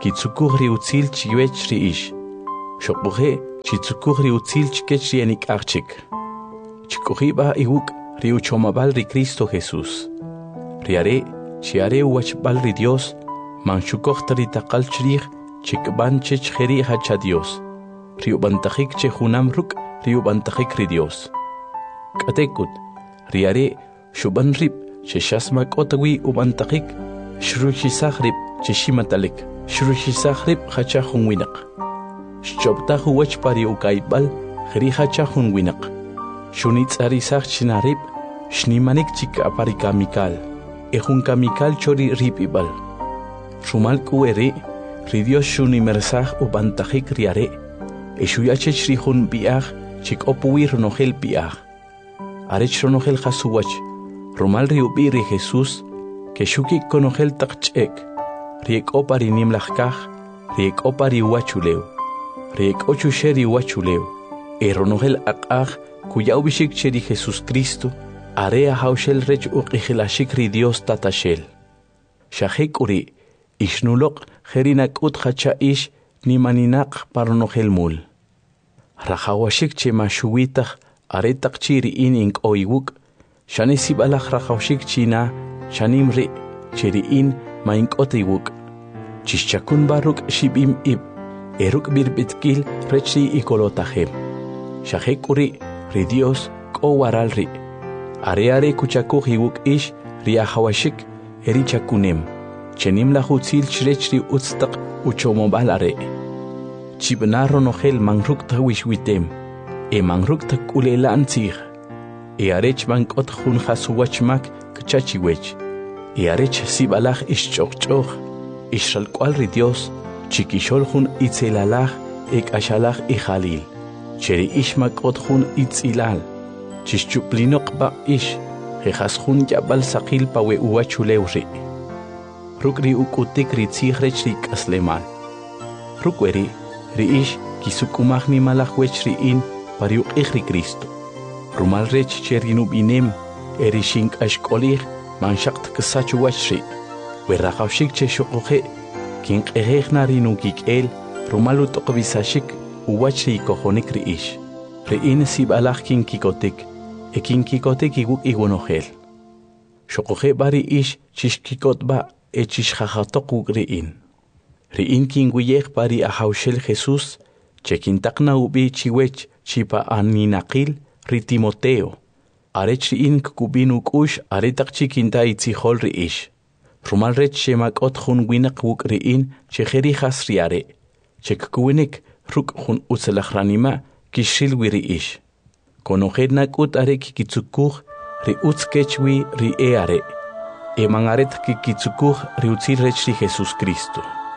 kitsukuj ri utzil chiwech ri ish. Xokuje chitsukuj ri utzil chikech ri enik archik. Chikujiba iwuk ri uchomabal ri Cristo Jesús. Riare chiare uachbal ri Dios manchukoj tari takal chrij chikban chech jeri hacha Dios. Ri ubantajik che junam ruk ri ubantajik ri Dios. Katekut riare shuban rib che shasmak otawi ubantajik shruchisaj rib che shimatalik. Shruchisaj rib hacha junwinak. Shchobtahu wach pari ukaibal jeri hacha junwinak. Shunitz arisaj chinarib shnimanik chik apari kamikal. Ejun kamikal chori rib ibal. Shumal kuere ri Dios shunimersaj ubantajik riare. Eshuyachech rihun biaj chik opuwi ronogel biaj. Arech ronogel jasuwach. Rumal riubi ri Jesús que shukik konogel takchek. Riek opari nimlajkaj. Riek opari wachuleu. Riek ochusheri wachuleu. Ronogel akaj kuya ubishik cheri Jesús Cristo. Area haushel rech uqijilashik ri Dios tatashel. Shahek uri ishnulok jerinak utjacha ish nimaninak paronogel mul. Rajawashik che mashuwitaj aretak chiri in oiwuk. Shani sibalaj rajawashik china shanim ri chiri in maink otiwuk. Chischakun baruk shibim ib. Eruk birbitkil rechi ikolotajem. Shahek uri ri Dios ko waral ri. Are kuchakuj iwuk ish riahawashik erichakunem. Chenim la hutzil chrechri utztak uchomobal are. Chibnaro nogel mangruk tawishwitem. Mangruk takulela antzig. Arech bankot jun jasuwachmak kchachiwech. Arech sibalaj ischokchok. Ishalkwal ri Dios. Chikishol jun itzelalaj ashalaj ijalil. Cheri ishmakot jun itzilal. Chischuplinok ba ish, jejasjun yabal sakil pawe uachuleuri. Rukri ukutik ri tzijrech ri kaslemal. Rukweri, ri ish kisukumaj ni malajwech ri in pariuk ri Cristo. Rumal rech cherinubinem, erishink ashkolij, manshakt kasachuwach ri. Werrajawshik che shokoje, kink ejejna ri nukik el, rumal utokbisashik, uwach ri kojonik ri ish. Ri in sibalaj kinkikotik. Ekinkikotek iwuk iwonogel. Shokoje bari ish chishkikot ba echishjajatok wuk riin. Riin kinguyej bari ahaushel Jesús, chekintakna ubi chiwech chipa aninakil ri Timoteo. Arech riin kukubin ukush aretak chikinta itzihol ri ish. Rumal rech shemakot jun winak wuk riin chejeri jas riare. Chekkuwinik ruk jun utzelajranima kishil wiri ish. Konojer nakut are kikitsukuj ri utzkechwi ri are. Mangaret kikitsukuj ri utzirech ri Jesús Cristo.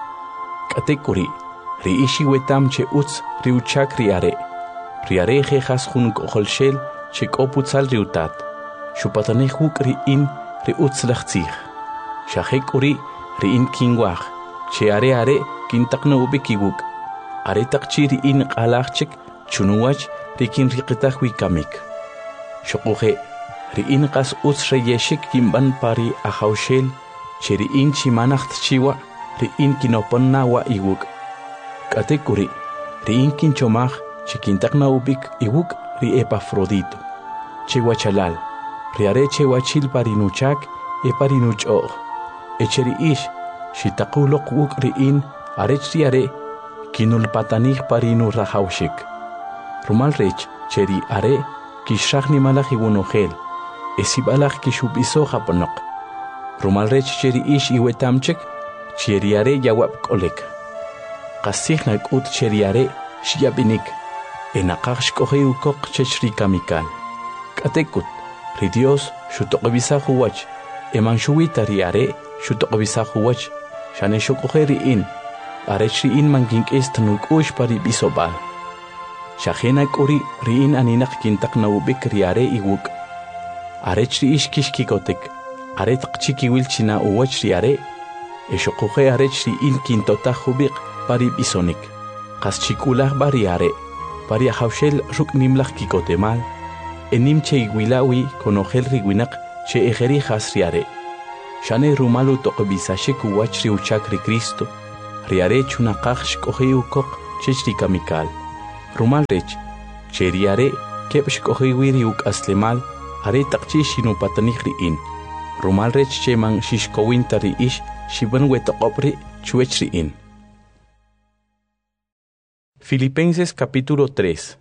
Katekuri ri ishi wetam che utz ri uchak ri are. Ri are jejas jun koholshel che koputzal ri utat. Shupatanej wuk ri in ri utzlachtzig. Shahek uri ri in kingwaj. Che are kintakna ubikiwuk. Are takchi ri in qalachchik chunuwach rikin riqitaj wikamik. Shokuje riin qas utz reyeshik kimban pari ahaushel che riin chimanacht chiwa riin kinoponna wa iwuk. Katekuri riin kinchomaj chikintakna ubik iwuk ri Epafrodito. Chewachalal riare chewachil parinuchak parinuchog. Echeri ish shitakulok wuk riin arech riare kinulpatanij parinu rajawshik. Rumal rech cheri are kishach ni malaj iwonogel. Esibalaj kishubiso japonok. Rumal rech cheri ish iwetamchek cheri are yawap kolek. Qasijnak ut cheri are shiabinik. Enaqaj shkoje ukok chechri kamikal. Katekut ri Dios shutokbisa huwach. Shuwita ri are shutokbisa huwach. Shane shokoje ri in. Arech ri in mankink estanuk ush pari bisobal. Shajenak uri riin aninak kintakna ubik riare iwuk. Arech ri ish kishkikotek. Aretak chikiwil china uwach riare. Eshokoje arech ri in kintotaj ubik pari bisonik. Qas chikulaj bariare. Pari ahaushel ruk nimlaj kikotemal. Enim che iwilawi konogel riwinak che ejeri jas riare. Shane rumalu tokbisashik uwach ri uchak ri Cristo. riare chunaqaq shk'ojiw koq chechri kamikal rumal rech cheriare kep shk'ojiwi riuk aslemal are taqchi shinu patanij ri'in rumal rech cheman shishkowinta ri'ish shiban wetoqopri chuech ri'in. Filipenses capítulo 3.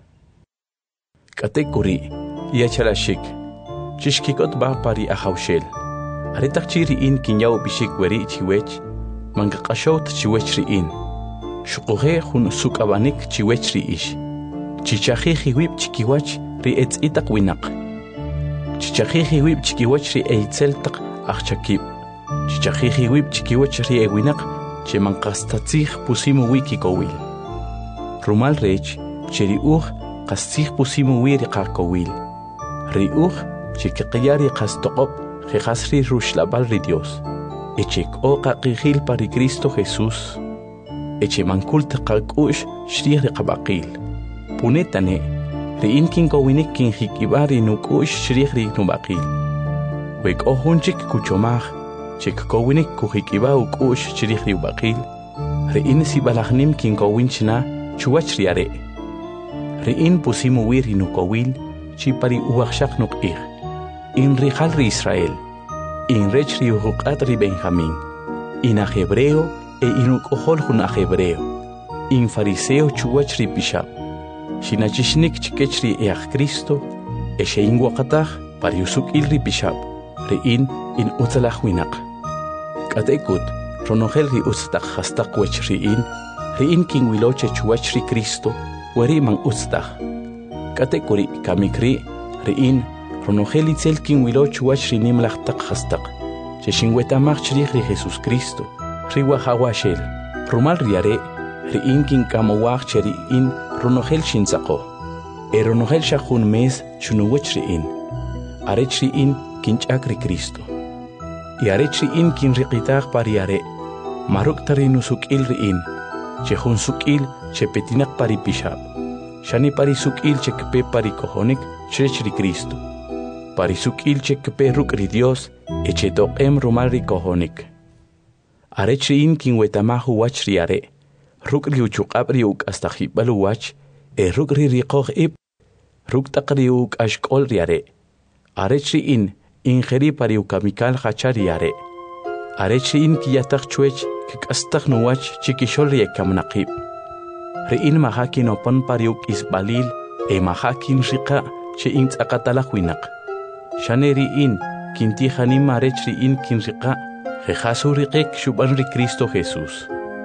Katekuri yachalashik chishkikot ba pari ahawshel are taqchi ri'in kinyaw bishik weri chiwech mangaqashot chiwech ri'in shuqoje jun sukabanik chiwech ri'ish chichaji jiwib chikiwach ri'etz itaq winaq chichaji jiwib chikiwach ri'eitzel taq achakib chichaji jiwib chikiwach ri'ewinaq chemanqastatzij pusimu wikikowil rumal rech cheriuj qastzij pusimu wi riqakowil riuj chikqiyari qastoqop jejasri rushlabal ri Dios echek oqa qijil pari Cristo Jesús eche mankult qalk'ush shrij riqabaqil punetane ri'in kinkowinik kinjikibari nuk'ush shrij ri nubaqil wek ohunchik kuchomaj chekkowinik kujikiba uk'ush shrij ri ubaqil ri'in sibalajnim kinkowinchna chuwach riare ri'in pusimu wi ri nukowil chipari uwaqshaq nuk'ij in rijal ri Israel in rech ri ujuqat ri Benjamín in hebreo e in uk'ojol jun hebreo in fariseo chuwach ri pishab shinachishnik chikech ri eaj Cristo eshe in waqataj pari usuk'il ri pishab ri'in in utzalaj winaq k'atekut ronojel ri utztaq jastaq wech ri'in kinwiloche chuwach ri Cristo weri man utztaj k'atekuri kamikri ri'in ronojel itzel kinwilo chuwach ri nimlaj taq jastaq chexinwetamaj chrij ri Jesús Cristo ri wajawashel rumal riare ri'in kinkamowaj che ri'in ronojel xintzaqo ronojel xa jun mes chunuwech ri'in arech ri'in kinch'ak ri Cristo y arech ri'in kinriqitaj pari are maruk tari nusuk'il ri'in che jun suk'il che petinaq pari pishab shani pari suk'il che kpe pari kojonik chrech ri Cristo pari suk'il che kpe ruk' ri Dios eche toq'em rumal ri kojonik arech ri'in kinwetamaj uwach ri are ruk' ri uchuq'ab' ri uk'astajib'al uwach ruk' ri riqoj ib' ruk' taq ri uk'axk'ol ri are arech ri'in injeri pari ukamikal jacha ri are arech ri'in kiyataj chuech kik'astaj nuwach chikixol ri ekamnaqib ri'in maja kinopon pari uk'isb'alil maja kinriqa che intz'aqatalaj winaq xane ri'in kintijanim arech ri'in kinriqa jejasu riqek xub'an ri Cristo Jesús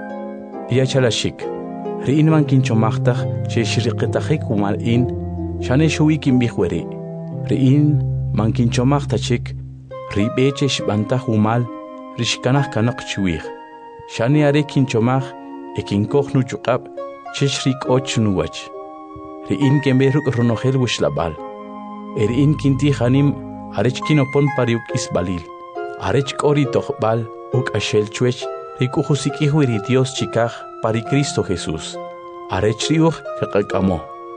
yachalashik ri'in man kinchomajtaj che xriqitajik umal'in xane xuwi kinb'ij weri ri'in man kinchomajtajchik rib'e che xb'antaj umal rixkanaj kanaq chiwij xane are kinchomaj kinkoj nuchuq'ab' chech ri k'och nuwach ri'in kenb'ej ruk' ronojel wixlab'al ri'in kintijanim arech kinopon pari uk'isb'alil arech k'o ri tojb'al uk'axel chuech ri k'ujusik'ij wi ri Dios chikaj pari Cristo Jesús arech ri'uj kaqak'amo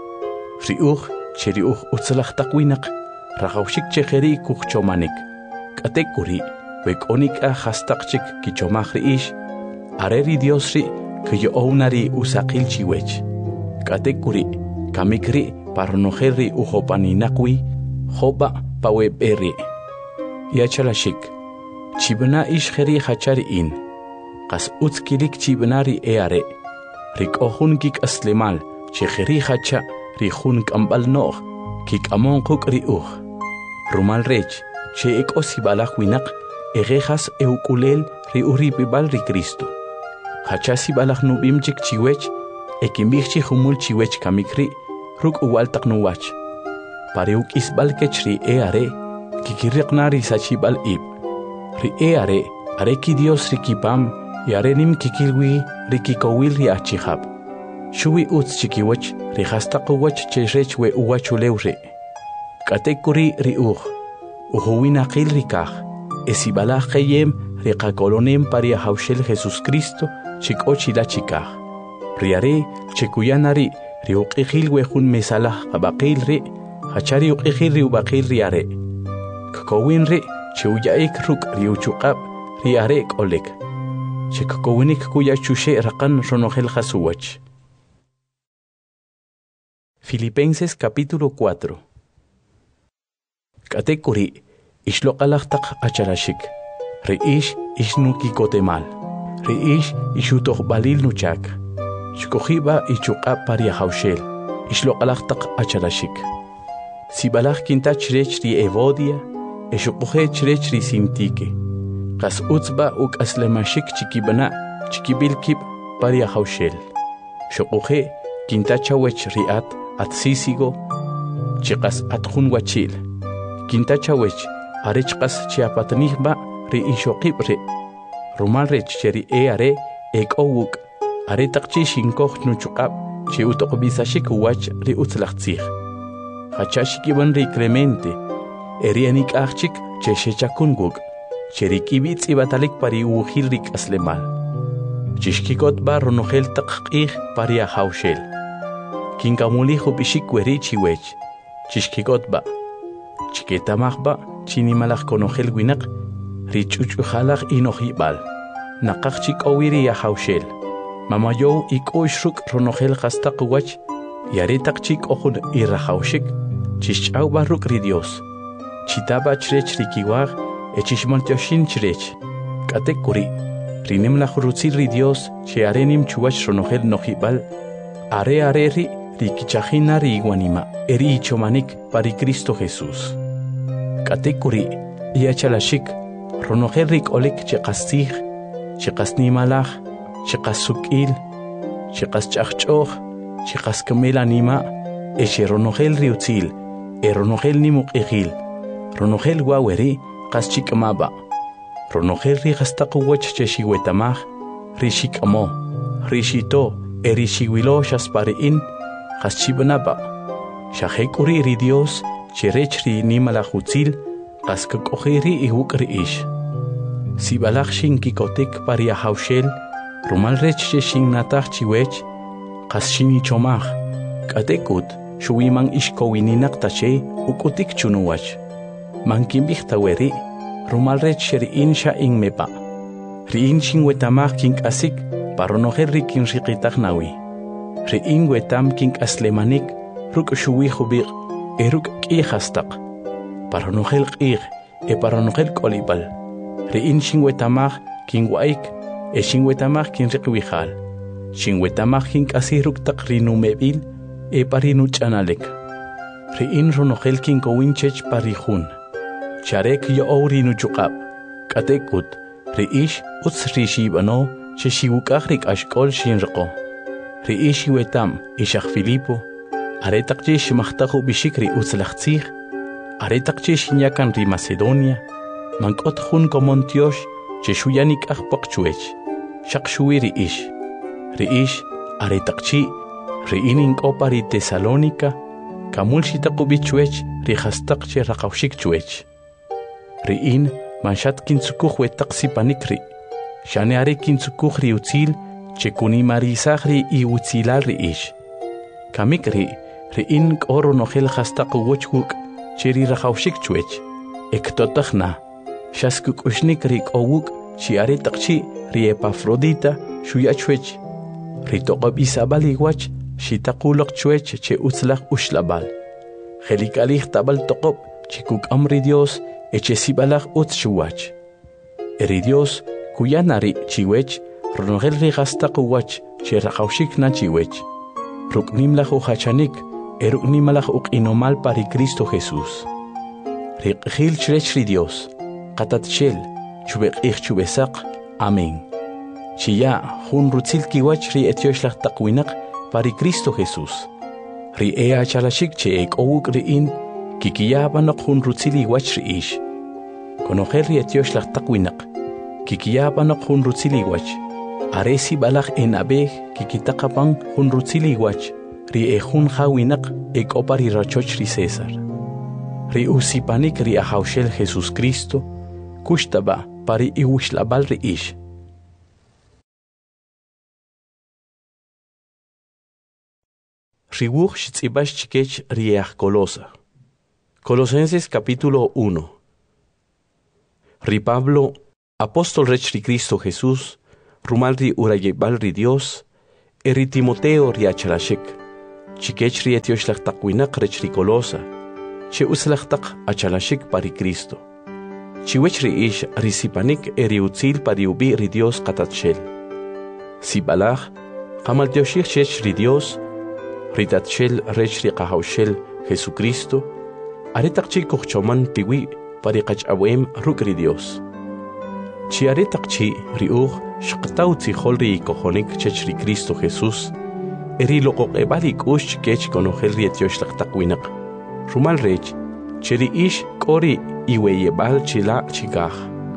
ri'uj che ri'uj utzalaj taq winaq rajawxik che jeri kujchomanik k'atekuri wek'onik'a jastaq chik kichomaj ri'ix are ri Dios ri kiyo'owna ri usaqil chiwech k'atekuri kamik ri paronojel ri ujopaninaq wi jopa paweb'e ri yachalashik chib'na ix jeri jacha ri'in qas utz kilik chib'na ri are ri k'o jun kik'aslemal che jeri jacha ri jun k'amb'al no'j kik'amon quk' ri'uj rumal rech che k'o sib'alaj winaq jejas uk'ulel ri urib'ib'al ri Cristo jacha sib'alaj nub'im chik chiwech kinb'ij chi jumul chiwech kamik ri ruk' uwal taq nuwach pari uk'isb'al kech ri are kikiriqna ri sachib'al ib' ri are ki Dios ri kipam y are nim kikilwi ri kikowil ri achijab xuwi utz chikiwach ri jastaq uwach che rech we uwachulew ri k'atekuri ri ujuwinaqil ri kaj sib'alaj qeyem ri qakolonem pari ahawxel Jesús Cristo chik'o chila chikaj ri are che kuyana ri uq'ijil we jun mesalaj qabaqil ri jacha ri uq'ijil ri ubaqil ri are kkowin ri che uya'ik ruk' ri uchuq'ab' ri are k'olek chekkowinik kuya chushe raqan ronojel jasuwach. Filipenses capítulo 4. Katekuri ishloqalaqtaq acharashik. Reish ishnuki kotemal. Reish ishutoq balil nuchak. Shkojiba ichuqa paria haushel. Ishloqalaqtaq acharashik. Sibalaq kinta chrech ri evodia, eshuqoje chrech ri sintike. Qas utzba uk aslemashik chikibana, chikibilkib paria haushel. Shuqoje kinta chawech riat at sisigo, chiqas at hunwachil. Kinta chawech arechqas chiapatnihba ri ishoqib ri. Rumal rech cheri are ekowuk. Are taqchi shinkoh nuchuqab chi utoqbisashik wach ri utzlaqtzih. Hachashikiban ri Clemente. Erianik achik che shechakunguk. Cherik ibitz ibatalik pari uhil rik aslemal. Chishkikot ba ronojel taqqih paria haushel. Kinkamulijo bishik weri chiwech. Chishkikot ba. Chiketamaj ba chinimalaj konojel winak. Richuchujalaj inojibal. Naqaq chik owiri ya haushel. Mamayo ikoishruk ronojel hastaq wach. Yaretaq chik ojun irrahaushik. Chishchau barruk ri Dios. Chitaba chrech rikiwag. Echishmontoshin chrech. Katekuri. Rinem la jurutzil ri Dios. Che arenim chuwach ronojel nojibal. Are ri rikichajina ri iguanima. Eri ichomanik pari Cristo Jesús. Katekuri. Iachalashik. Ronojel rik olik cheqastij. Cheqasnimalaj. Cheqasukil. Cheqaschachchoj. Cheqaskamel anima. Eche ronojel riutzil. Ronojel nimuk egil. Ronojel waweri. Qaschikamaba. Ronojel ri gastaquwach cheshiwetamaj. Rishikamo. Rishito. Erishiwilo shaspariin. Qaschibanaba. Shajekuri ri Dios. Cherech ri nimalajutzil. Qaskakojeri ihukri ish. Sibalaj shinkikotik paria haushel. Rumal rech shinnataj chiwech. Qasshinichomaj. Katekut. Shuwiman ishkowininak tache. Ukutik chunuwach. Mankimbih taweri. Rumal rech sheriin sha inmepa. Riin shinwetamaj kinkasik. Paronojel rikin riqitaj nawi. Riin wetam kinkaslemanik. Ruk shuwijubik. Eruk k'ijastaq. Paronojel q'ij. Paronojel kolibal. Riin shinwetamaj kinwaik. Shinwetamaj kinriqwijal. Shinwetamaj kinkasiruk taq rinumebil. Parinuch'analek. Riin ronojel kinkowinchech parijun. Charek yo rinuchuqab. Katekut. Riish utz rishibano. Cheshiwukaj rik ashkol shinriqo. Riish wetam ishaq Filipo. Aretaqchi shimaqtaqu bishikri utzlaqtzij. Aretaqchi shinyakan ri Macedonia. Mank'ot jun komontiosh cheshuyanik ajpaqchuech. Shaqshuwi riish. Riish aretaqchi riinin k'opa ri Tesalónica. Kamul shitaqu bichuech ri hastaqchi raqawshikchuech. Riin manshat kintzukuj wetaqsipanikri. Shane are kintzukuj ri utzil chekunimarizaj ri iutzilal riish. Kamikri riin k'o ronojel hastaqu wochhuk cheri raqawshikchuech. Ektotajna. Shaskuk'ushnik ri k'owuk chi aretaqchi ri Epafrodita shuyachwech. Ri toqob isabal iwach shitaqulaq chwech che utzlaq ushlabal. Jelikalij tabal toqob chikuk'am ri Dios eche sibalaq utz shuwach. Eri Dios kuyanari chiwech ronojel ri gastaq wach che raqawshikna chiwech. Ruknimlaj uhachanik eruknimalaj uq'inomal pari Cristo Jesús. Riqjil chrech ri Dios. Qatatchel chubeq'ij chubesaq. Amén. Chiya jun rutzil kiwach ri etioxlaj taqwinaq pari Cristo Jesús. Ri achalashik che ek'owuk riin kikiyabanaq jun rutzil iwach riish. Konojel ri etioxlaj taqwinaq kikiyabanaq jun rutzil iwach. Aresi balaj enabej kikitaqapan jun rutzil iwach ri jun jawinaq ek'opa ri rachoch ri César. Ri usipanik ri ahawshel Jesús Cristo kushtaba pari iwixlabal riish. Riwuj shitzibash chikech riach Colosa. Colosenses capítulo 1. Ri Pablo, apóstol rech ri Cristo Jesús, rumal ri urayebal ri Dios, eri Timoteo ri achalashik, chikech ri etioshlag winaq rech ri Colosa, che uslagtaq achalashik pari Cristo. Chiwech ri ish risipanik eri utzil pari ubi ri Dios qatatshel. Sibalaj, qamal teoshik chech ri Dios, ritatshel rech ri qahawshel Jesucristo, aretaq chi kuchchoman piwi pari qachawem ruk ri Dios. Chi aretaq chi riuj shqtaw tzijol ri kojonik chech ri Cristo Jesús, eri loqoqebal ikush chikech konojel ri etioshlag winaq. Rumal rech, cheri ish kori iweyebal chila chigaj.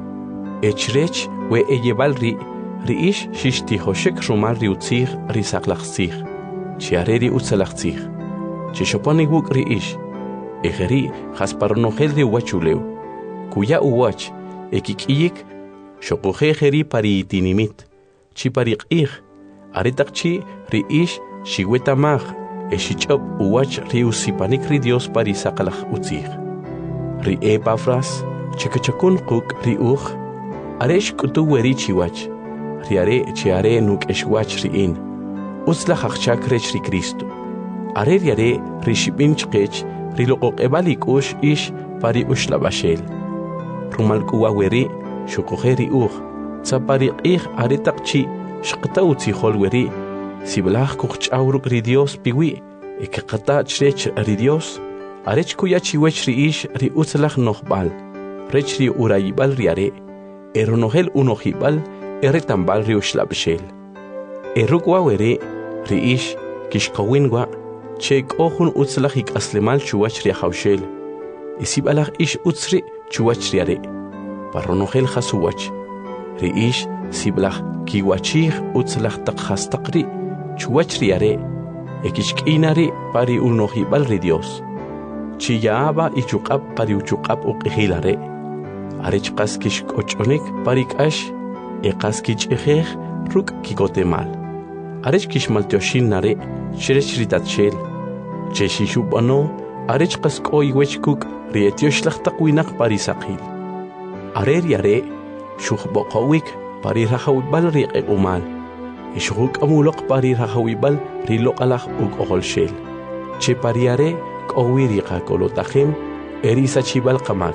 Echrech we eyebal ri ish shishtihoshek rumal ri utzig ri saklachzig. Chiareri utzalachzig. Chishoponi wuk ri ish. Ejeri jasparnojel ri uwachuleu. Kuya uwach, ekikiyik, shokoje jeri pari itinimit. Chi pariqig. Aretak chi ri ish shiwetamaj. Eshichop uwach ri usipanik ri Dios pari sakalach utzig. Ri Epafras, chikachakun kuk ri uj, aresh kutu weri chiwach, riare chiare nuk eshwach ri in, utzlach achchak rech ri Cristo. Are riare ri shipin chkech, ri loqoq ebalik ush ish pari ushlabashel. Rumal kuwa weri, shukoje ri uj, tzapari qih aretak chi, shqta utzihol weri, siblach kuchawruk ri Dios piwi, ekaqata chrech ri Dios, arech kuya chiwech ri ish ri utzlach nohbal, rech ri urayibal riare, eronohel unohibal, eretambal ri ushlabshel. Erukwa were ri ish kishkawinwa, chek ohun utzlach ik aslemal chuwach ri hawshel, isibalach ish utzri chuwach riare, paronohel hasuwach, ri ish siblach kiwachig utzlach takhastaqri, chuwach riare, ekishkinari pari unohibal ri Dios. Chiyaaba ichuqab pari uchuqab uqihilare. Arech qaskish kochonik pari kash eqaskich ejej ruk kikotemal. Arech kishmaltioshin nare shrech ritatshel. Cheshishubano arech qaskoy wechkuk rietioshlag taqwinaq pari saqil. Arer yare shuqboqawik pari rahawibal riqequmal. Ishuk amulok pari rahawibal riloqalaq uqolshel. Che pariare Owiriqa kolotajem erisa chibal qamak.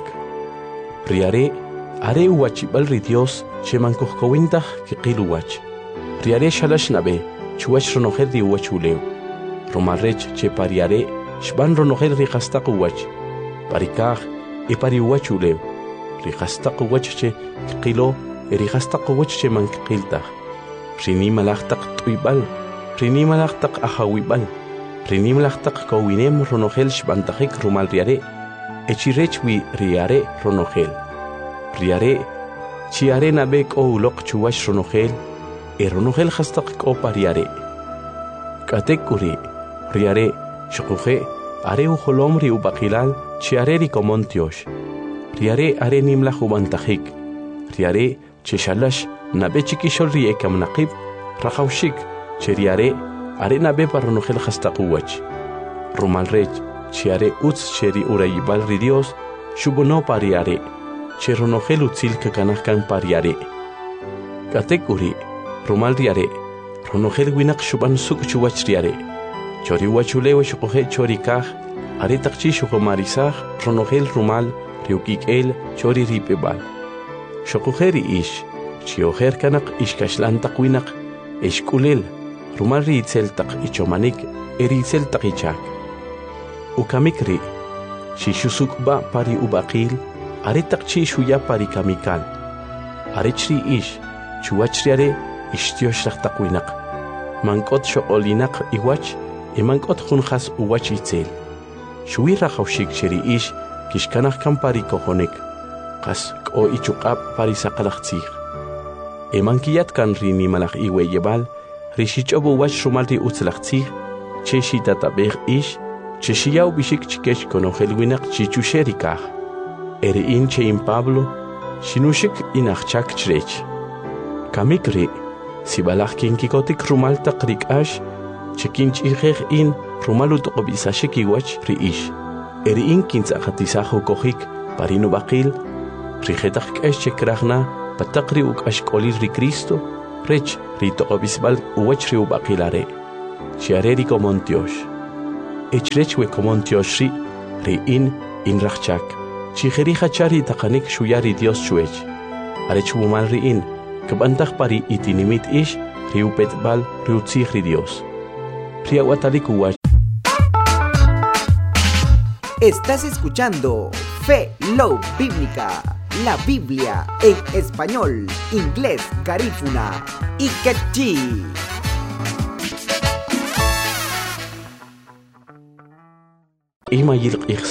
Riare are uwachibal ri Dios chemankuj kowintaj kiqiluwach. Riare shalash nabe chuwach ronojel di uwachuleu. Romarrech che pariare shban ronojel ri qastaq uwach. Parikaj e pari uwachuleu. Ri qastaq uwach che kiqilo eri qastaq uwach che mankiqiltaj. Rini malaqtaq tuibal, rini malaqtaq ahawibal. Rinim lachtaq kowinem ronojel shbantajik rumal riare, echirechwi riare ronojel. Riare, chiare nabek o ulok chuwash ronojel, ronojel hastaq ko pariare. Katekuri, riare, shukuje, are ujolom ri ubakilal, chiare ri komontiosh. Riare are nimla hubantajik. Riare, cheshalash, nabechikishol ri ekamnaqib, rajaushik, cheriare, Arena be paronojel hastaquwach. Rumal rech, chiare utz cheri urayibal ri Dios, shubono pariare, cheronojel utzil kakanahkan pariare. Katekuri, rumal riare, ronojel winak shuban suk chuwach riare. Chori wachulewe shukoje chori kaj, aretakchi shukomarizaj, ronojel rumal, riukikel, chori ripebal. Shokujeri ish, chiojer kanak ishkashlantak winak, eshkulel. Rumal ri itzeltaq ichomanik eri itzeltaq ichak. Ukamikri, shishusukba pari ubaqil, aretaq chi shuya pari kamikal. Arechri ish, chuwachriare ishtioshrachtaq winaq. Mankot shoqolinaq iwach, mankot junjas uwach itzel. Shui rajawshik cheri ish, kishkanaq kan pari kojonek. Qas k'o ichuqab pari saqalaqtzig. Mankiyat kan ri nimalaq iweyebal, Rishichobu wach rumal ri utzlaqtzig, cheshi tatabeg ish, cheshiyaw bishik chikesh konojel winak chichusherikaj. Eri in che in Pablo, shinushik inachchak chrech. Kamikri, sibalaj kinkikotik rumal taqrik ash, chekinch ijej in rumal utoqobisashik iwach ri ish. Eri in kintzaqatisajo kojik parino baqil, rijetaj k'esh chekrajna pataqri uk'ashk'olir ri Cristo, Rech rito obisbal uwech riu bakilare. Chiareri comontiosh. Echrech we comontiosh ri in rachchak. Chijeri hachari takanik shuyari Dios chuech. Arech wumal ri Kabantach pari itinimit ish riu petbal riu tzihri Dios. Priawatalik uwach. Estás escuchando Fe Love Bíblica, la Biblia en español, inglés, garífuna y quechí. Ima yilq